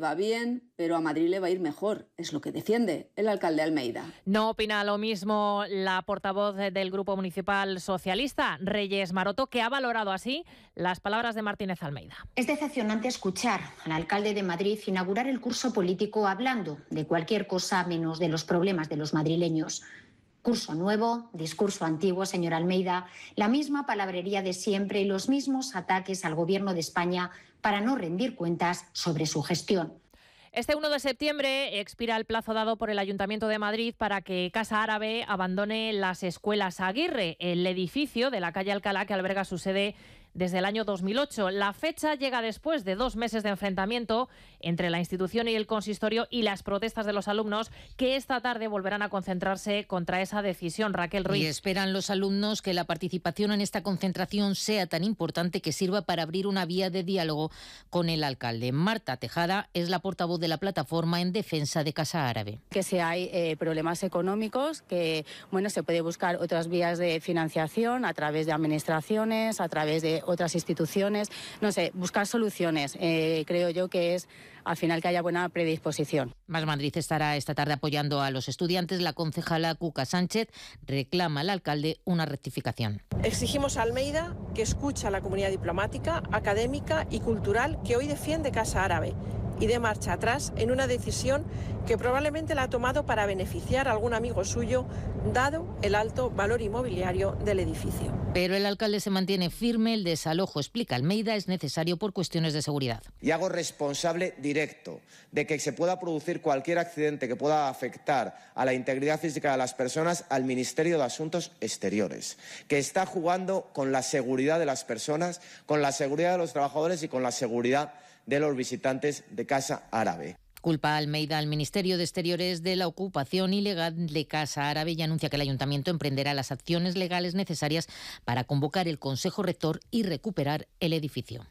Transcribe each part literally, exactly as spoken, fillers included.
va bien, pero a Madrid le va a ir mejor. Es lo que defiende el alcalde Almeida. No opina lo mismo la portavoz del Grupo Municipal Socialista, Reyes Maroto, que ha valorado así las palabras de Martínez Almeida. Es decepcionante escuchar al alcalde de Madrid inaugurar el curso político hablando de cualquier cosa menos de los problemas de los madrileños. Curso nuevo, discurso antiguo, señor Almeida, la misma palabrería de siempre y los mismos ataques al Gobierno de España para no rendir cuentas sobre su gestión. Este uno de septiembre expira el plazo dado por el Ayuntamiento de Madrid para que Casa Árabe abandone las escuelas Aguirre, el edificio de la calle Alcalá que alberga su sede desde el año dos mil ocho. La fecha llega después de dos meses de enfrentamiento entre la institución y el consistorio y las protestas de los alumnos que esta tarde volverán a concentrarse contra esa decisión. Raquel Ruiz. Y esperan los alumnos que la participación en esta concentración sea tan importante que sirva para abrir una vía de diálogo con el alcalde. Marta Tejada es la portavoz de la plataforma en defensa de Casa Árabe. Que si hay eh, problemas económicos, que bueno, se puede buscar otras vías de financiación a través de administraciones, a través de otras instituciones, no sé, buscar soluciones. Eh, creo yo que es al final que haya buena predisposición. Más Madrid estará esta tarde apoyando a los estudiantes. La concejala Cuca Sánchez reclama al alcalde una rectificación. Exigimos a Almeida que escuche a la comunidad diplomática, académica y cultural que hoy defiende Casa Árabe y dé marcha atrás en una decisión que probablemente la ha tomado para beneficiar a algún amigo suyo, dado el alto valor inmobiliario del edificio. Pero el alcalde se mantiene firme. El desalojo, explica Almeida, es necesario por cuestiones de seguridad. Y hago responsable directo de que se pueda producir cualquier accidente que pueda afectar a la integridad física de las personas al Ministerio de Asuntos Exteriores, que está jugando con la seguridad de las personas, con la seguridad de los trabajadores y con la seguridad de los visitantes de Casa Árabe. Culpa a Almeida al Ministerio de Exteriores de la ocupación ilegal de Casa Árabe y anuncia que el Ayuntamiento emprenderá las acciones legales necesarias para convocar el Consejo Rector y recuperar el edificio.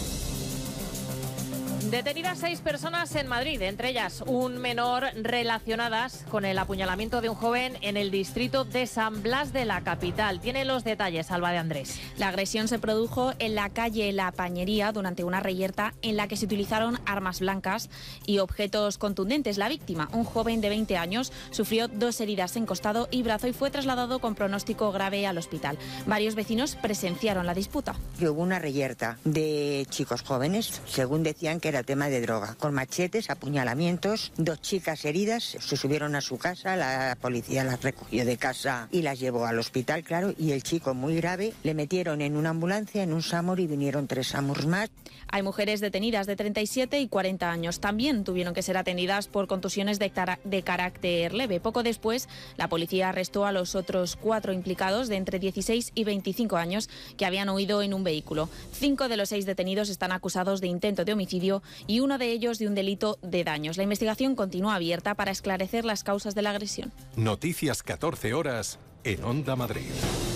Detenidas seis personas en Madrid, entre ellas un menor, relacionadas con el apuñalamiento de un joven en el distrito de San Blas de la capital. Tiene los detalles, Alba de Andrés. La agresión se produjo en la calle La Pañería durante una reyerta en la que se utilizaron armas blancas y objetos contundentes. La víctima, un joven de veinte años, sufrió dos heridas en costado y brazo y fue trasladado con pronóstico grave al hospital. Varios vecinos presenciaron la disputa. Que hubo una reyerta de chicos jóvenes, según decían que era tema de droga, con machetes, apuñalamientos, dos chicas heridas, se subieron a su casa, la policía las recogió de casa y las llevó al hospital, claro, y el chico muy grave, le metieron en una ambulancia, en un SAMUR y vinieron tres SAMURs más. Hay mujeres detenidas de treinta y siete y cuarenta años, también tuvieron que ser atendidas por contusiones de, de carácter leve. Poco después, la policía arrestó a los otros cuatro implicados de entre dieciséis y veinticinco años que habían huido en un vehículo. Cinco de los seis detenidos están acusados de intento de homicidio y uno de ellos de un delito de daños. La investigación continúa abierta para esclarecer las causas de la agresión. Noticias catorce horas en Onda Madrid.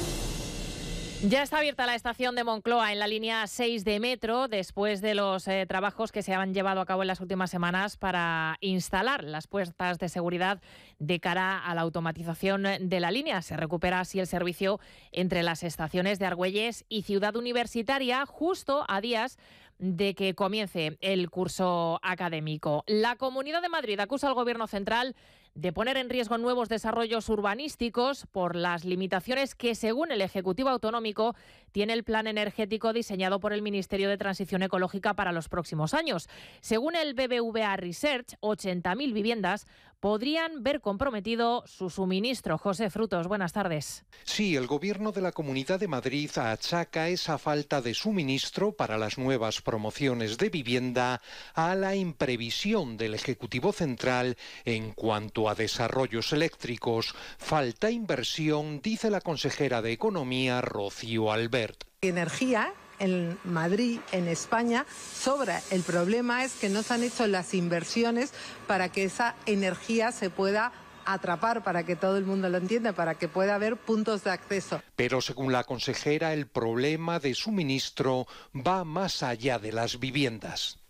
Ya está abierta la estación de Moncloa en la línea seis de metro después de los eh, trabajos que se han llevado a cabo en las últimas semanas para instalar las puertas de seguridad de cara a la automatización de la línea. Se recupera así el servicio entre las estaciones de Argüelles y Ciudad Universitaria justo a días de que comience el curso académico. La Comunidad de Madrid acusa al Gobierno central de poner en riesgo nuevos desarrollos urbanísticos por las limitaciones que, según el Ejecutivo Autonómico, tiene el plan energético diseñado por el Ministerio de Transición Ecológica para los próximos años. Según el B B V A Research, ochenta mil viviendas podrían ver comprometido su suministro. José Frutos, buenas tardes. Sí, el Gobierno de la Comunidad de Madrid achaca esa falta de suministro para las nuevas promociones de vivienda a la imprevisión del Ejecutivo Central en cuanto a desarrollos eléctricos. Falta inversión, dice la consejera de Economía, Rocío Albert. Energía en Madrid, en España, sobra. El problema es que no se han hecho las inversiones para que esa energía se pueda atrapar, para que todo el mundo lo entienda, para que pueda haber puntos de acceso. Pero según la consejera, el problema de suministro va más allá de las viviendas.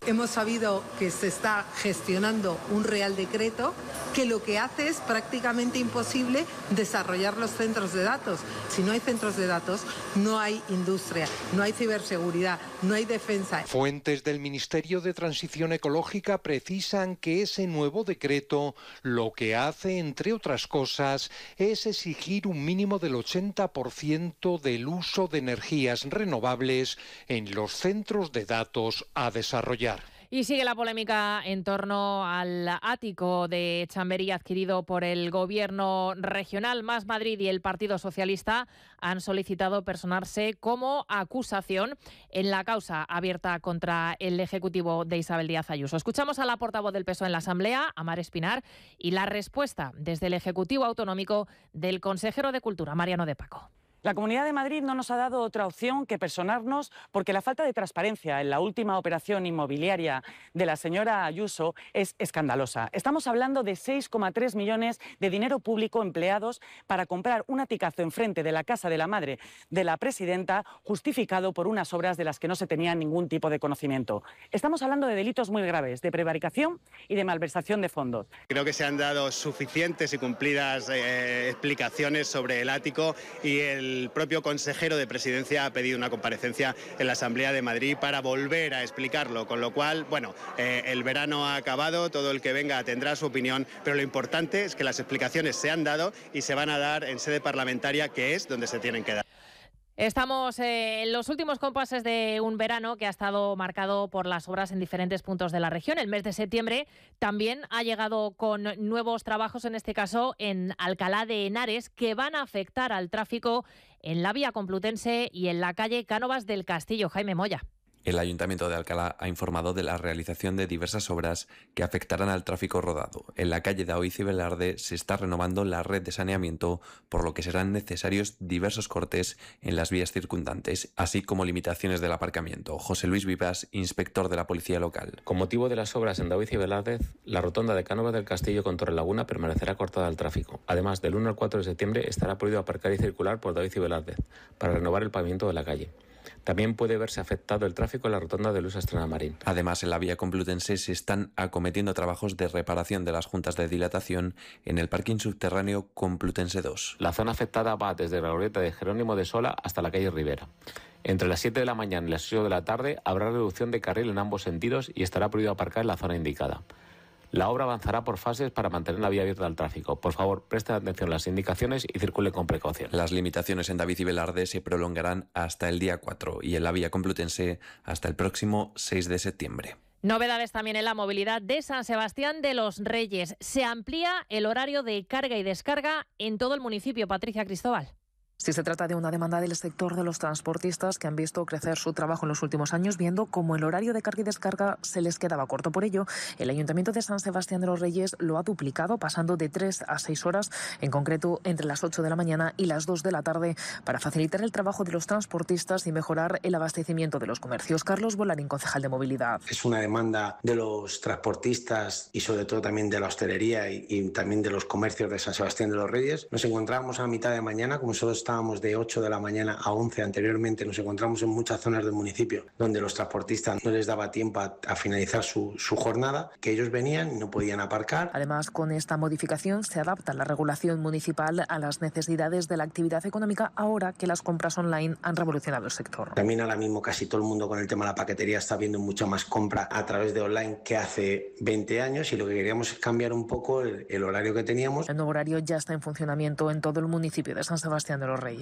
Hemos sabido que se está gestionando un Real Decreto que lo que hace es prácticamente imposible desarrollar los centros de datos. Si no hay centros de datos, no hay industria, no hay ciberseguridad, no hay defensa. Fuentes del Ministerio de Transición Ecológica precisan que ese nuevo decreto lo que hace, entre otras cosas, es exigir un mínimo del ochenta por ciento del uso de energías renovables en los centros de datos a desarrollar. Y sigue la polémica en torno al ático de Chamberí adquirido por el Gobierno regional. Más Madrid y el Partido Socialista han solicitado personarse como acusación en la causa abierta contra el Ejecutivo de Isabel Díaz Ayuso. Escuchamos a la portavoz del P S O E en la Asamblea, Amar Espinar, y la respuesta desde el Ejecutivo Autonómico del consejero de Cultura, Mariano de Paco. La Comunidad de Madrid no nos ha dado otra opción que personarnos porque la falta de transparencia en la última operación inmobiliaria de la señora Ayuso es escandalosa. Estamos hablando de seis coma tres millones de dinero público empleados para comprar un aticazo enfrente de la casa de la madre de la presidenta, justificado por unas obras de las que no se tenía ningún tipo de conocimiento. Estamos hablando de delitos muy graves, de prevaricación y de malversación de fondos. Creo que se han dado suficientes y cumplidas eh, explicaciones sobre el ático y el El propio consejero de Presidencia ha pedido una comparecencia en la Asamblea de Madrid para volver a explicarlo, con lo cual, bueno, eh, el verano ha acabado, todo el que venga tendrá su opinión, pero lo importante es que las explicaciones se han dado y se van a dar en sede parlamentaria, que es donde se tienen que dar. Estamos eh, en los últimos compases de un verano que ha estado marcado por las obras en diferentes puntos de la región. El mes de septiembre también ha llegado con nuevos trabajos, en este caso en Alcalá de Henares, que van a afectar al tráfico en la vía Complutense y en la calle Cánovas del Castillo. Jaime Moya. El Ayuntamiento de Alcalá ha informado de la realización de diversas obras que afectarán al tráfico rodado. En la calle Daoiz y Velarde se está renovando la red de saneamiento, por lo que serán necesarios diversos cortes en las vías circundantes, así como limitaciones del aparcamiento. José Luis Vivas, inspector de la Policía Local. Con motivo de las obras en Daoiz y Velarde, la rotonda de Cánovas del Castillo con Torrelaguna permanecerá cortada al tráfico. Además, del uno al cuatro de septiembre estará prohibido aparcar y circular por Daoiz y Velarde para renovar el pavimento de la calle. También puede verse afectado el tráfico en la rotonda de Luis Astrana Marín. Además, en la vía Complutense se están acometiendo trabajos de reparación de las juntas de dilatación en el parking subterráneo Complutense dos. La zona afectada va desde la glorieta de Jerónimo de Sola hasta la calle Rivera. Entre las siete de la mañana y las ocho de la tarde habrá reducción de carril en ambos sentidos y estará prohibido aparcar en la zona indicada. La obra avanzará por fases para mantener la vía abierta al tráfico. Por favor, presten atención a las indicaciones y circule con precaución. Las limitaciones en Daoiz y Velarde se prolongarán hasta el día cuatro y en la vía Complutense hasta el próximo seis de septiembre. Novedades también en la movilidad de San Sebastián de los Reyes. Se amplía el horario de carga y descarga en todo el municipio. Patricia Cristóbal. Si se trata de una demanda del sector de los transportistas que han visto crecer su trabajo en los últimos años, viendo cómo el horario de carga y descarga se les quedaba corto. Por ello, el Ayuntamiento de San Sebastián de los Reyes lo ha duplicado, pasando de tres a seis horas, en concreto entre las ocho de la mañana y las dos de la tarde, para facilitar el trabajo de los transportistas y mejorar el abastecimiento de los comercios. Carlos Bolarín, concejal de Movilidad. Es una demanda de los transportistas y sobre todo también de la hostelería y, y también de los comercios de San Sebastián de los Reyes. Nos encontrábamos a mitad de mañana, como solo está Estábamos de ocho de la mañana a once anteriormente, nos encontramos en muchas zonas del municipio donde los transportistas no les daba tiempo a, a finalizar su, su jornada, que ellos venían y no podían aparcar. Además, con esta modificación se adapta la regulación municipal a las necesidades de la actividad económica ahora que las compras online han revolucionado el sector. También ahora mismo casi todo el mundo con el tema de la paquetería está viendo mucha más compra a través de online que hace veinte años y lo que queríamos es cambiar un poco el, el horario que teníamos. El nuevo horario ya está en funcionamiento en todo el municipio de San Sebastián de los Reyes.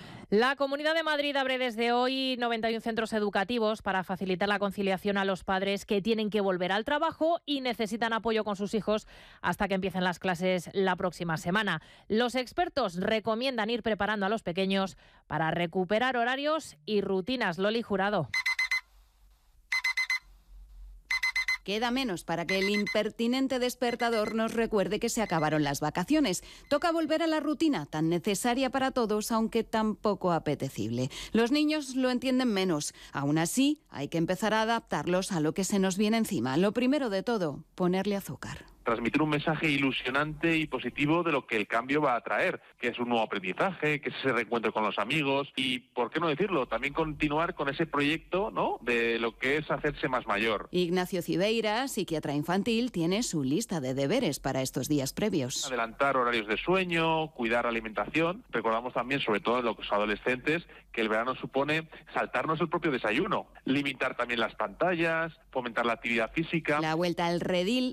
La Comunidad de Madrid abre desde hoy noventa y uno centros educativos para facilitar la conciliación a los padres que tienen que volver al trabajo y necesitan apoyo con sus hijos hasta que empiecen las clases la próxima semana. Los expertos recomiendan ir preparando a los pequeños para recuperar horarios y rutinas. Loli Jurado. Queda menos para que el impertinente despertador nos recuerde que se acabaron las vacaciones. Toca volver a la rutina, tan necesaria para todos, aunque tan poco apetecible. Los niños lo entienden menos. Aún así, hay que empezar a adaptarlos a lo que se nos viene encima. Lo primero de todo, ponerle azúcar. transmitir un mensaje ilusionante y positivo de lo que el cambio va a traer, que es un nuevo aprendizaje, que es ese reencuentro con los amigos y, ¿por qué no decirlo?, también continuar con ese proyecto, ¿no?, de lo que es hacerse más mayor. Ignacio Cibeira, psiquiatra infantil, tiene su lista de deberes para estos días previos. Adelantar horarios de sueño, cuidar la alimentación. Recordamos también, sobre todo en los adolescentes, que el verano supone saltarnos el propio desayuno, limitar también las pantallas, fomentar la actividad física. La vuelta al redil